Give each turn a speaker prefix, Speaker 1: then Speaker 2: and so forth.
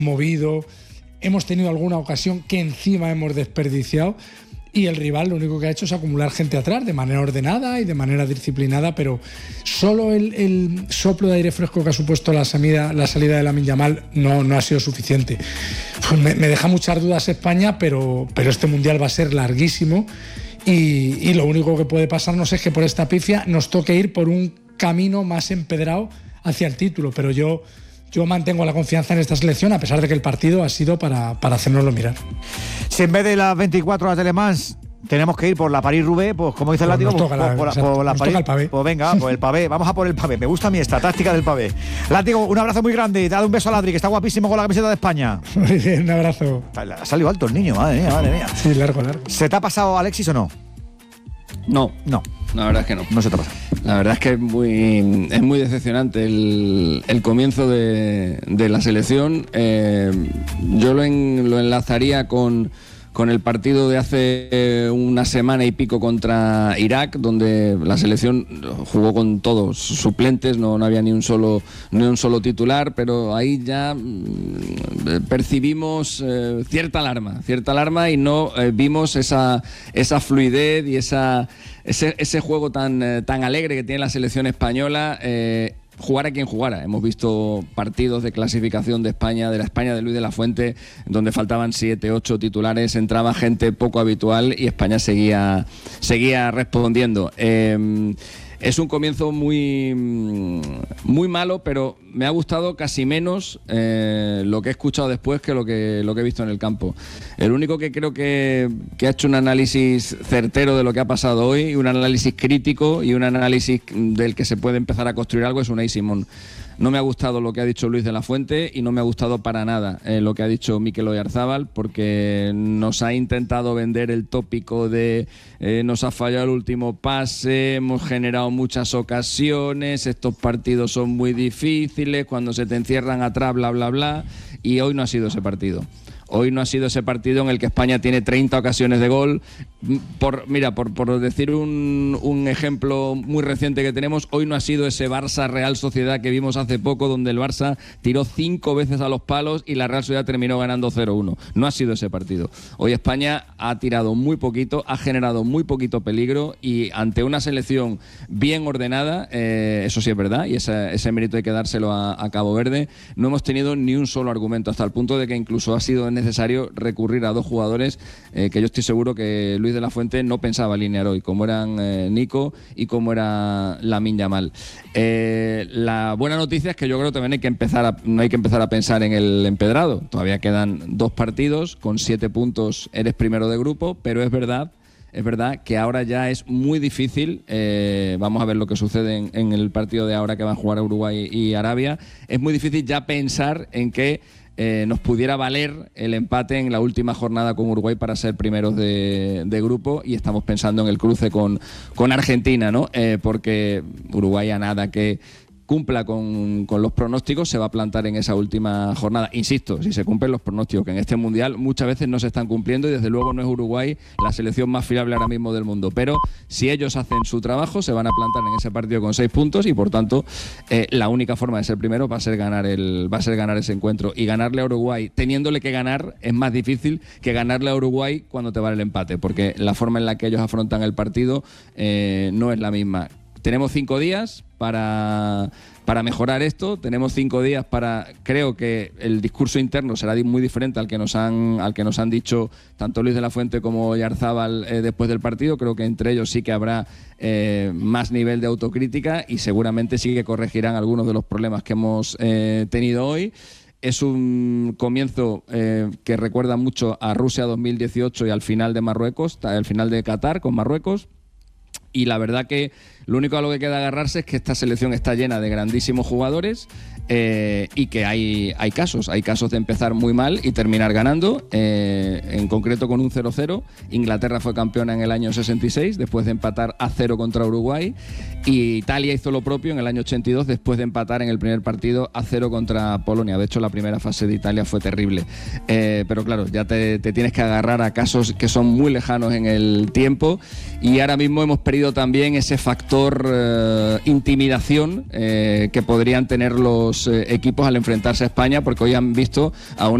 Speaker 1: movido, hemos tenido alguna ocasión que encima hemos desperdiciado, y el rival lo único que ha hecho es acumular gente atrás de manera ordenada y de manera disciplinada, pero solo el soplo de aire fresco que ha supuesto la salida de Lamine Yamal no ha sido suficiente. Pues me deja muchas dudas España, pero este Mundial va a ser larguísimo, y lo único que puede pasarnos es que por esta pifia nos toque ir por un camino más empedrado hacia el título, pero yo mantengo la confianza en esta selección, a pesar de que el partido ha sido para hacérnoslo mirar.
Speaker 2: Si en vez de las 24 horas de Le Mans tenemos que ir por la París-Roubaix, pues como dice el látigo,
Speaker 1: por la París,
Speaker 2: el pavé. Pues venga, por el pavé, vamos a por el pavé. Me gusta a mí esta táctica del pavé. Látigo, un abrazo muy grande y dale un beso a Ladri, que está guapísimo con la camiseta de España.
Speaker 1: Muy bien, un abrazo.
Speaker 2: Ha salido alto el niño, madre mía.
Speaker 1: Sí, largo.
Speaker 2: ¿Se te ha pasado, Alexis, o no?
Speaker 3: No, la verdad es que no.
Speaker 2: No se te pasa.
Speaker 3: La verdad es que es muy decepcionante el comienzo de la selección. Yo lo enlazaría con el partido de hace una semana y pico contra Irak, donde la selección jugó con todos suplentes, no había ni un solo titular, pero ahí ya percibimos cierta alarma y no vimos esa fluidez y ese juego tan alegre que tiene la selección española. Jugara quien jugara. Hemos visto partidos de clasificación de España, de la España de Luis de la Fuente, donde faltaban 7, 8 titulares, entraba gente poco habitual y España seguía respondiendo. Es un comienzo muy malo, pero me ha gustado casi menos lo que he escuchado después que lo que he visto en el campo. El único que creo que ha hecho un análisis certero de lo que ha pasado hoy, un análisis crítico y un análisis del que se puede empezar a construir algo, es Unai Simón. No me ha gustado lo que ha dicho Luis de la Fuente y no me ha gustado para nada lo que ha dicho Mikel Oyarzabal, porque nos ha intentado vender el tópico de nos ha fallado el último pase, hemos generado muchas ocasiones, estos partidos son muy difíciles, cuando se te encierran atrás, bla, bla, bla, y hoy no ha sido ese partido. Hoy no ha sido ese partido en el que España tiene 30 ocasiones de gol. Por decir un ejemplo muy reciente que tenemos, hoy no ha sido ese Barça-Real Sociedad que vimos hace poco, donde el Barça tiró 5 veces a los palos y la Real Sociedad terminó ganando 0-1. No ha sido ese partido. Hoy España ha tirado muy poquito, ha generado muy poquito peligro, y ante una selección bien ordenada, eso sí es verdad, y ese mérito hay que dárselo a Cabo Verde, no hemos tenido ni un solo argumento, hasta el punto de que incluso ha sido necesario recurrir a 2 jugadores que yo estoy seguro que Luis de la Fuente no pensaba alinear hoy, como eran Nico y como era Lamine Yamal. La buena noticia es que yo creo que también no hay que empezar a pensar en el empedrado. Todavía quedan 2 partidos, con 7 puntos eres primero de grupo, pero es verdad que ahora ya es muy difícil, vamos a ver lo que sucede en el partido de ahora que van a jugar Uruguay y Arabia, es muy difícil ya pensar en que nos pudiera valer el empate en la última jornada con Uruguay para ser primeros de grupo, y estamos pensando en el cruce con Argentina, ¿no? Porque Uruguay, a nada que cumpla con los pronósticos, se va a plantar en esa última jornada. Insisto, si se cumplen los pronósticos, que en este Mundial muchas veces no se están cumpliendo, y desde luego no es Uruguay la selección más fiable ahora mismo del mundo, pero si ellos hacen su trabajo, se van a plantar en ese partido con 6 puntos, y por tanto la única forma de ser primero va a ser ganar ese encuentro, y ganarle a Uruguay teniéndole que ganar es más difícil que ganarle a Uruguay cuando te vale el empate, porque la forma en la que ellos afrontan el partido no es la misma. Tenemos 5 días para mejorar esto, tenemos 5 días creo que el discurso interno será muy diferente al que nos han dicho tanto Luis de la Fuente como Oyarzabal después del partido. Creo que entre ellos sí que habrá más nivel de autocrítica, y seguramente sí que corregirán algunos de los problemas que hemos tenido hoy. Es un comienzo que recuerda mucho a Rusia 2018 y al final de Marruecos, al final de Qatar con Marruecos. Y la verdad que lo único a lo que queda agarrarse es que esta selección está llena de grandísimos jugadores, y que hay casos de empezar muy mal y terminar ganando, en concreto con un 0-0. Inglaterra fue campeona en el año 66 después de empatar a 0 contra Uruguay, y Italia hizo lo propio en el año 82 después de empatar en el primer partido a 0 contra Polonia. De hecho, la primera fase de Italia fue terrible, pero claro, ya te tienes que agarrar a casos que son muy lejanos en el tiempo, y ahora mismo hemos perdido también ese factor factor intimidación que podrían tener los equipos al enfrentarse a España, porque hoy han visto a una